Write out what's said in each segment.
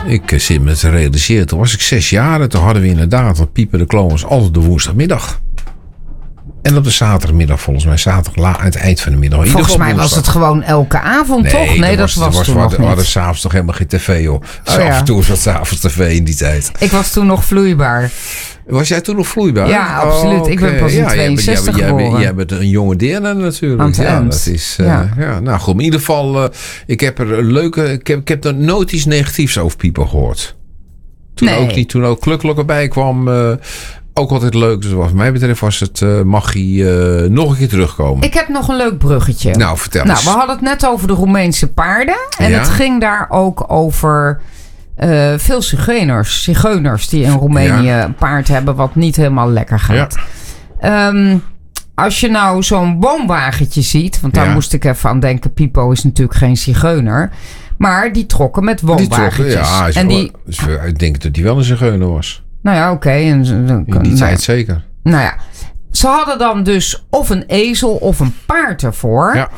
Ik zit me te realiseren. Toen was ik 6 jaar. En toen hadden we inderdaad, wat Pieper de Clown was altijd de woensdagmiddag. En op de zaterdagmiddag, volgens mij, zaterdag aan het eind van de middag. Volgens mij was het gewoon elke avond, toch? Nee, dat was toen nog niet. We hadden s'avonds toch helemaal geen tv, joh. Af en toe was het s'avonds tv in die tijd. Ik was toen nog vloeibaar. Was jij toen nog vloeibaar? Ja, absoluut. Okay. Ik ben pas in 62 geboren. Jij bent een jonge deerne natuurlijk. Dat is... nou goed, in ieder geval... ik heb er een leuke... Ik heb er nooit iets negatiefs over Pieper gehoord. Toen ook niet. Toen ook Klukkelijk erbij kwam... ook altijd leuk. Dus wat mij betreft was het... mag hij nog een keer terugkomen. Ik heb nog een leuk bruggetje. Nou, vertel eens. We hadden het net over de Roemeense paarden. En het ging daar ook over... veel zigeuners die in Roemenië een paard hebben... wat niet helemaal lekker gaat. Ja. Als je nou zo'n woonwagentje ziet... want daar moest ik even aan denken... Pipo is natuurlijk geen zigeuner... maar die trokken met woonwagentjes. Ik denk dat hij wel een zigeuner was. Nou ja, oké. In die tijd zeker. Nou ja, ze hadden dan dus of een ezel of een paard ervoor. Ja.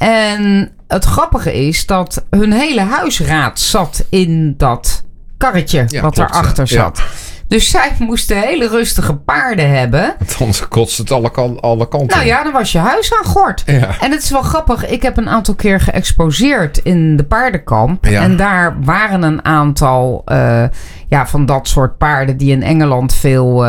En het grappige is dat hun hele huisraad zat in dat karretje wat daarachter zat. Ja. Dus zij moesten hele rustige paarden hebben. Anders kotst het alle kanten. Nou ja, dan was je huis aan gort. Ja. En het is wel grappig. Ik heb een aantal keer geëxposeerd in de paardenkamp. Ja. En daar waren een aantal van dat soort paarden... die in Engeland veel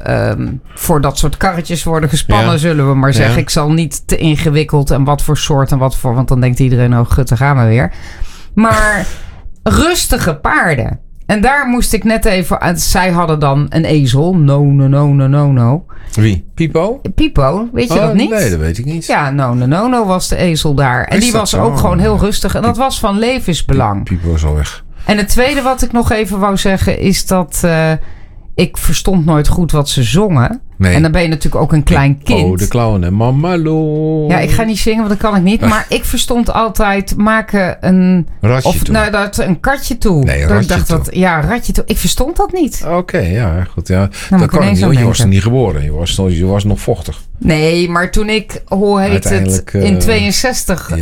voor dat soort karretjes worden gespannen... zullen we maar zeggen. Ik zal niet te ingewikkeld en wat voor soort en wat voor... want dan denkt iedereen, oh gut, daar gaan we weer. Maar rustige paarden... En daar moest ik net even... Zij hadden dan een ezel. No. Wie? Pipo? Pipo, weet je dat niet? Nee, dat weet ik niet. Ja, no was de ezel daar. En die was ook gewoon heel rustig. En dat was van levensbelang. Pipo is al weg. En het tweede wat ik nog even wou zeggen... is dat ik verstond nooit goed wat ze zongen. Nee. En dan ben je natuurlijk ook een klein kind. Oh, de clown en Mama Lo. Ja, ik ga niet zingen, want dat kan ik niet. Maar ik verstond altijd maken een... Ratje toe. Nou, een katje toe. Nee, een ratje toe. Ratje toe. Ik verstond dat niet. Oké, ja, goed. Ja. Dat kan niet, want je was er niet geboren. Je was nog vochtig. Nee, maar toen ik, in 62...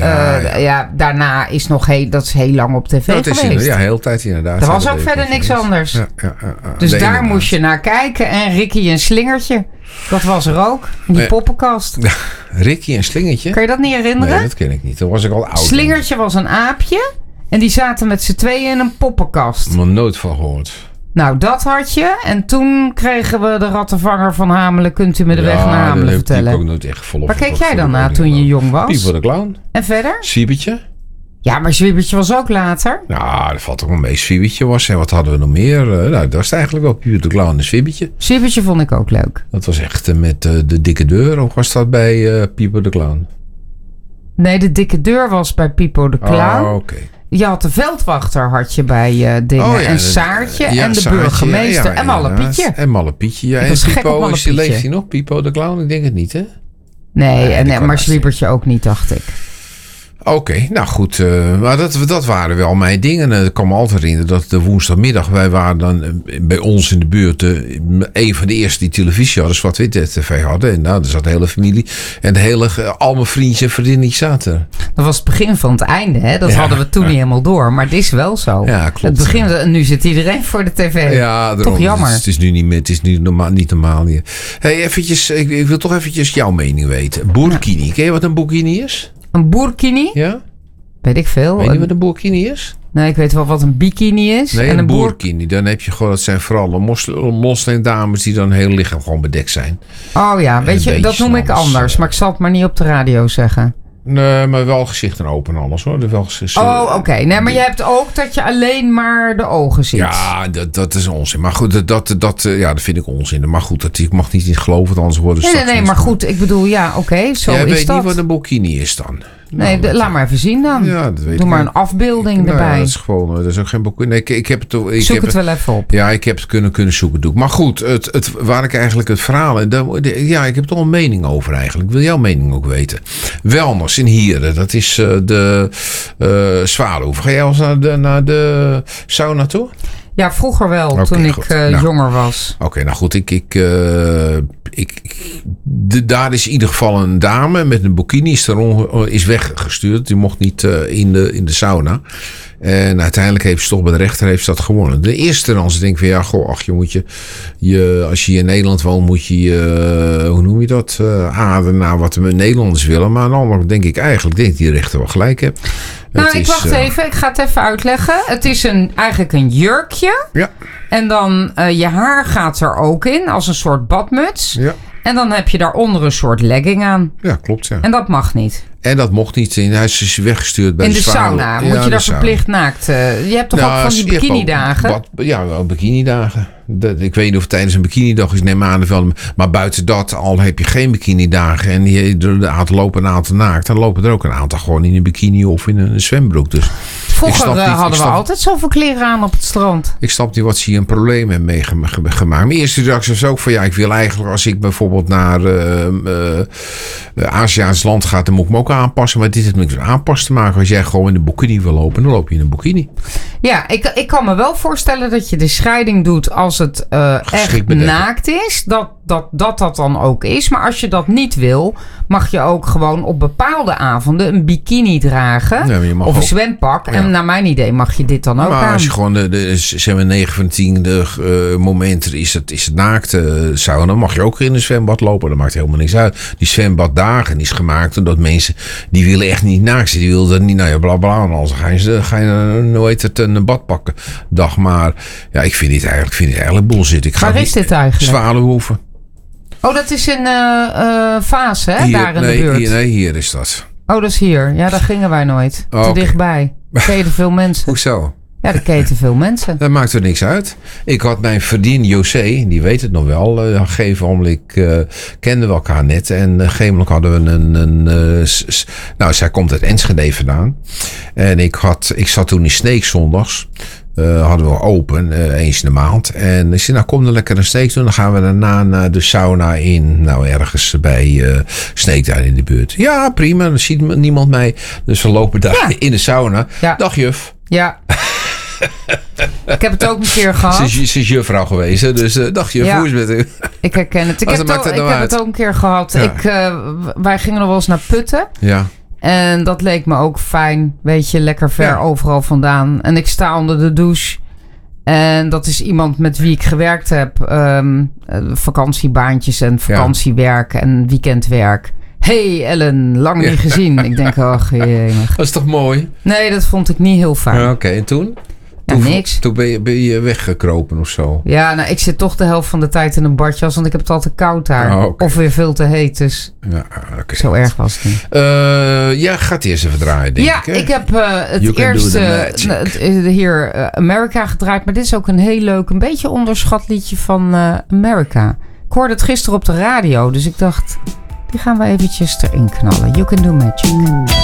daarna is dat is heel lang op tv geweest. Ja, heel tijd inderdaad. Er was ook verder niks anders. Ja, dus daar inderdaad. Moest je naar kijken. En Ricky en Slingertje. Dat was er ook. Die poppenkast. Ricky en Slingertje? Kan je dat niet herinneren? Nee, dat ken ik niet. Toen was ik al oud. Slingertje was een aapje. En die zaten met z'n tweeën in een poppenkast. Ik heb er nooit van gehoord. Nou, dat had je. En toen kregen we de rattenvanger van Hamelen. Kunt u me de weg naar Hamelen vertellen? Ja, dat heb ik ook nooit echt volop. Waar keek jij dan naar toen je jong was? Pieper de Clown. En verder? Zwiebertje. Ja, maar Zwiebertje was ook later. Nou, dat valt toch wel mee. Zwiebertje was. En wat hadden we nog meer? Dat was het eigenlijk wel Pieper de Clown en Zwiebertje. Zwiebertje vond ik ook leuk. Dat was echt met de dikke deur. Of was dat bij Pieper de Clown? Nee, de dikke deur was bij Pieper de Clown. Oh, oké. Je had de veldwachter had je bij dingen. Oh, ja, en Saartje en de Saartje, burgemeester en Malle Pietje. En Malle Pietje, ja. En Pipo, leeft hij nog? Pipo de Clown? Ik denk het niet, hè? Nee, maar Zwiebertje ook niet, dacht ik. Oké, nou goed. Maar dat waren wel mijn dingen. Ik kan me altijd herinneren dat de woensdagmiddag... wij waren dan bij ons in de buurt... een van de eerste die televisie hadden... zwart-wit tv hadden. En nou, er zat de hele familie... en al mijn vriendjes en vriendinnen zaten. Dat was het begin van het einde, hè? Dat hadden we toen niet helemaal door. Maar het is wel zo. Ja, klopt. Het begin, nu zit iedereen voor de tv. Ja, daarom, toch jammer. Het is nu niet meer. Het is nu niet normaal meer. Hey, eventjes, ik wil toch eventjes jouw mening weten. Burkini. Ja. Ken je wat een burkini is? Een burkini? Ja. Weet ik veel. Weet je wat een burkini is? Nee, ik weet wel wat een bikini is. Nee, en een burkini. Dan heb je gewoon, dat zijn vooral moslimdames die dan heel lichaam gewoon bedekt zijn. Oh ja, weet je, dat noem ik anders. Maar ik zal het maar niet op de radio zeggen. Nee, maar wel gezicht en open en alles hoor. Oké. Nee, maar je hebt ook dat je alleen maar de ogen ziet. Ja, dat is onzin. Maar goed, dat vind ik onzin. Maar goed, ik mag niet geloven, want anders worden ze... Nee, maar goed. Ik bedoel, zo is dat. Jij weet niet wat een burkini is dan? Nee, laat maar even zien dan. Ja, dat weet Doe maar een afbeelding erbij. Ja, dat is gewoon, dat is ook geen boek. Nee, zoek het wel even op. Ja, ik heb het kunnen zoeken. Doe. Maar goed, waar ik eigenlijk het verhaal... ik heb toch een mening over eigenlijk. Ik wil jouw mening ook weten. Wellness in Hieren, dat is de Zwaluw. Ga jij al eens naar de sauna toe? Ja, vroeger wel, toen ik jonger was. Oké, nou goed, daar is in ieder geval een dame met een bikini is weggestuurd. Die mocht niet in de sauna. En uiteindelijk heeft ze toch bij de rechter heeft ze dat gewonnen. De eerste dan, ze denken van ja, goh, ach, als je in Nederland woont, moet je, hoe noem je dat, aderen naar wat de Nederlanders willen. Maar dan denk ik die rechter wel gelijk heeft. Nou, wacht even. Ik ga het even uitleggen. Het is eigenlijk een jurkje. Ja. En dan je haar gaat er ook in, als een soort badmuts. Ja. En dan heb je daaronder een soort legging aan. Ja, klopt, ja. En dat mag niet. En dat mocht niet. Hij is weggestuurd bij in de sauna. Moet je daar verplicht naakt? Je hebt toch ook van die bikinidagen? Ja, bikinidagen. Ik weet niet of het tijdens een bikinidag is. Neem aan van. Maar buiten dat al heb je geen bikinidagen. En er lopen een aantal naakt. Dan lopen er ook een aantal gewoon in een bikini of in een zwembroek. Dus vroeger hadden we altijd zoveel kleren aan op het strand. Ik snap niet wat ze hier een probleem hebben meegemaakt. Mijn eerste reactie was ook van ja, ik wil eigenlijk als ik bijvoorbeeld naar Aziatisch land ga, dan moet ik me ook aanpassen. Maar dit heeft niks met aanpassen te maken. Als jij gewoon in een bikini wil lopen, dan loop je in een bikini. Ja, ik kan me wel voorstellen dat je de scheiding doet als het echt naakt is. Dat dan ook is. Maar als je dat niet wil, mag je ook gewoon op bepaalde avonden een bikini dragen. Ja, of een zwempak. Ja. En naar mijn idee mag je dit dan ook aan. Maar als je gewoon zeg maar 9 van 10 momenten is het naakt sauna, dan mag je ook in een zwembad lopen. Dat maakt helemaal niks uit. Die zwembaddagen is gemaakt omdat mensen die willen echt niet naakt zijn. Die willen niet, nou ja, bla bla. En als ga je nooit een badpakken dag. Maar ja, ik vind dit eigenlijk bullshit. Waar is dit eigenlijk? Zwaluwhoeven. Oh, dat is in Fase, hè? Hier, daar in de buurt. Hier is dat. Oh, dat is hier. Ja, daar gingen wij nooit. Te dichtbij. Daar keten veel mensen. Hoezo? Ja, daar keten veel mensen. Dat maakt er niks uit. Ik had mijn vriendin José, die weet het nog wel. Op een gegeven moment kenden we elkaar net. En op een gegeven moment hadden we nou, zij komt uit Enschede vandaan. En ik zat toen in Sneek zondags. Hadden we open, eens in de maand. En ik zei, nou kom dan lekker een Sneek doen. Dan gaan we daarna naar de sauna in, nou ergens bij Sneek daar in de buurt. Ja, prima, dan ziet niemand mij. Dus we lopen daar in de sauna. Ja. Dag juf. Ja. Ik heb het ook een keer gehad. Ze is juffrouw geweest, dus dag juf, hoe is het met u? Ik herken het. Ik heb het ook een keer gehad. Ja. Wij gingen nog wel eens naar Putten. Ja. En dat leek me ook fijn. Weet je, lekker ver overal vandaan. En ik sta onder de douche. En dat is iemand met wie ik gewerkt heb. Vakantiebaantjes en vakantiewerk en weekendwerk. Hey Ellen, lang niet gezien. Ik denk, ach jemig. Dat is toch mooi? Nee, dat vond ik niet heel fijn. Oké, en toen? Ja, niks. Toen ben je weggekropen of zo? Ja, nou, ik zit toch de helft van de tijd in een badjas, want ik heb het altijd koud daar. Oh, okay. Of weer veel te heet, dus zo erg was het niet. Ja, gaat eerst even draaien, denk ik. Ja, ik heb het eerste hier America gedraaid, maar dit is ook een heel leuk, een beetje onderschat liedje van America. Ik hoorde het gisteren op de radio, dus ik dacht, die gaan we eventjes erin knallen. You Can Do Magic.